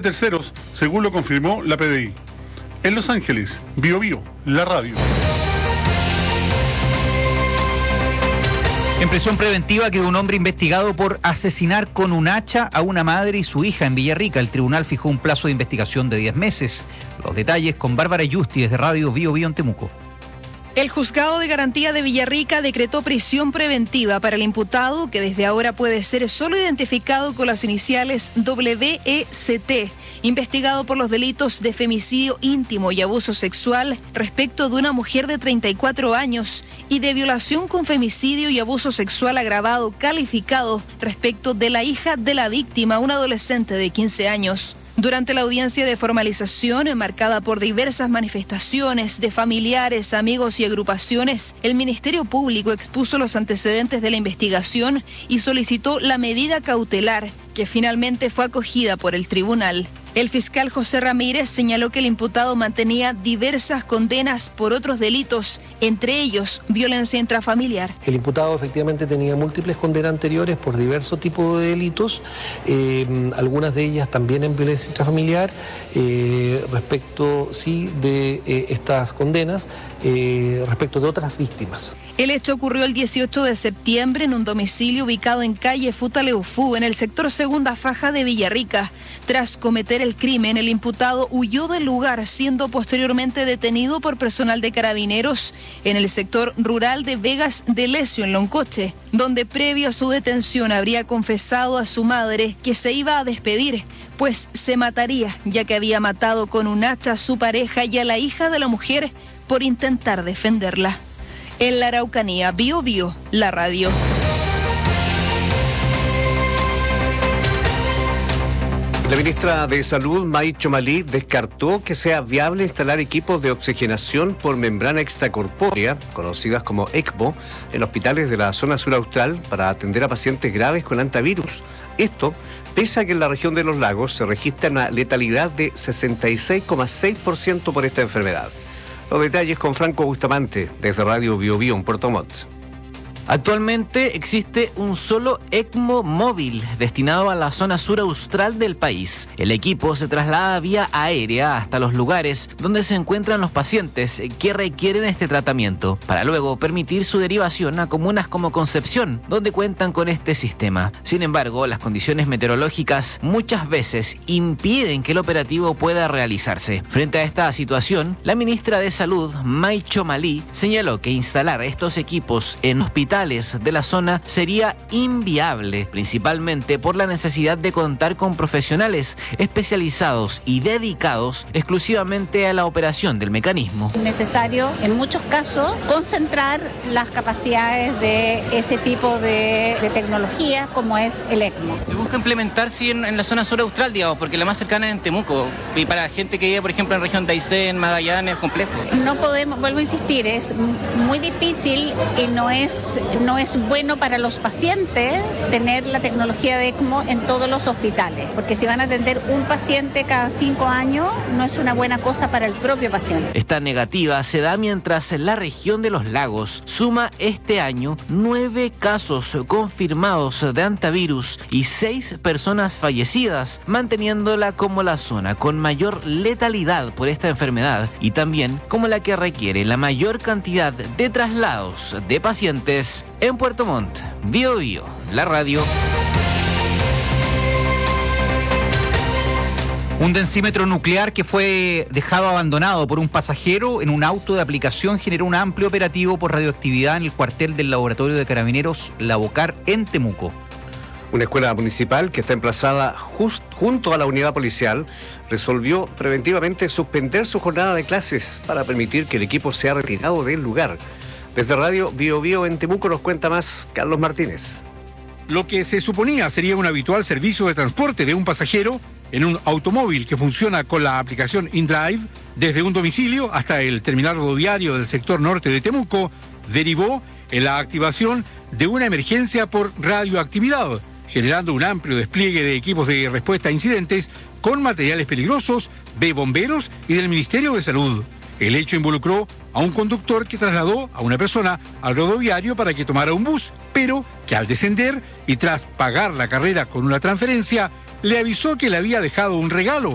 terceros, según lo confirmó la PDI. En Los Ángeles, BioBio, la radio. En prisión preventiva quedó un hombre investigado por asesinar con un hacha a una madre y su hija en Villarrica. El tribunal fijó un plazo de investigación de 10 meses. Los detalles con Bárbara Yusti desde Radio BioBio en Temuco. El juzgado de garantía de Villarrica decretó prisión preventiva para el imputado, que desde ahora puede ser solo identificado con las iniciales WECT, investigado por los delitos de femicidio íntimo y abuso sexual respecto de una mujer de 34 años y de violación con femicidio y abuso sexual agravado calificado respecto de la hija de la víctima, una adolescente de 15 años. Durante la audiencia de formalización, marcada por diversas manifestaciones de familiares, amigos y agrupaciones, el Ministerio Público expuso los antecedentes de la investigación y solicitó la medida cautelar, que finalmente fue acogida por el tribunal. El fiscal José Ramírez señaló que el imputado mantenía diversas condenas por otros delitos, entre ellos violencia intrafamiliar. El imputado efectivamente tenía múltiples condenas anteriores por diversos tipos de delitos, algunas de ellas también en violencia intrafamiliar. Respecto de estas condenas, respecto de otras víctimas. El hecho ocurrió el 18 de septiembre en un domicilio ubicado en calle Futaleufú, en el sector Segunda Faja de Villarrica. Tras cometer el crimen, el imputado huyó del lugar, siendo posteriormente detenido por personal de Carabineros en el sector rural de Vegas de Lesio, en Loncoche, donde previo a su detención habría confesado a su madre que se iba a despedir, pues se mataría, ya que había matado con un hacha a su pareja y a la hija de la mujer por intentar defenderla. En la Araucanía, BioBio, la radio. La ministra de Salud, May Chomalí, descartó que sea viable instalar equipos de oxigenación por membrana extracorpórea, conocidas como ECMO, en hospitales de la zona sur austral para atender a pacientes graves con hantavirus. Esto, pese a que en la región de los lagos se registra una letalidad de 66,6% por esta enfermedad. Los detalles con Franco Bustamante, desde Radio BioBio en Puerto Montt. Actualmente existe un solo ECMO móvil destinado a la zona sur austral del país. El equipo se traslada vía aérea hasta los lugares donde se encuentran los pacientes que requieren este tratamiento, para luego permitir su derivación a comunas como Concepción, donde cuentan con este sistema. Sin embargo, las condiciones meteorológicas muchas veces impiden que el operativo pueda realizarse. Frente a esta situación, la ministra de Salud, May Chomalí, señaló que instalar estos equipos en hospitales de la zona sería inviable, principalmente por la necesidad de contar con profesionales especializados y dedicados exclusivamente a la operación del mecanismo. Es necesario, en muchos casos, concentrar las capacidades de ese tipo de tecnología como es el ECMO. Se busca implementar, sí, en la zona sur austral, digamos, porque la más cercana es en Temuco, y para gente que vive, por ejemplo, en la región de Aysén, Magallanes, es complejo. No podemos, vuelvo a insistir, es muy difícil y no es bueno para los pacientes tener la tecnología de ECMO en todos los hospitales, porque si van a atender un paciente cada 5 años, no es una buena cosa para el propio paciente. Esta negativa se da mientras la región de los lagos suma este año 9 casos confirmados de hantavirus y 6 personas fallecidas, manteniéndola como la zona con mayor letalidad por esta enfermedad y también como la que requiere la mayor cantidad de traslados de pacientes en Puerto Montt. BioBio, la radio. Un densímetro nuclear que fue dejado abandonado por un pasajero en un auto de aplicación generó un amplio operativo por radioactividad en el cuartel del laboratorio de Carabineros La Bocar en Temuco. Una escuela municipal que está emplazada junto a la unidad policial resolvió preventivamente suspender su jornada de clases para permitir que el equipo sea retirado del lugar. Desde Radio BioBio en Temuco nos cuenta más Carlos Martínez. Lo que se suponía sería un habitual servicio de transporte de un pasajero en un automóvil que funciona con la aplicación InDrive desde un domicilio hasta el terminal rodoviario del sector norte de Temuco, derivó en la activación de una emergencia por radioactividad, generando un amplio despliegue de equipos de respuesta a incidentes con materiales peligrosos, de bomberos y del Ministerio de Salud. El hecho involucró a un conductor que trasladó a una persona al rodoviario para que tomara un bus, pero que al descender y tras pagar la carrera con una transferencia, le avisó que le había dejado un regalo.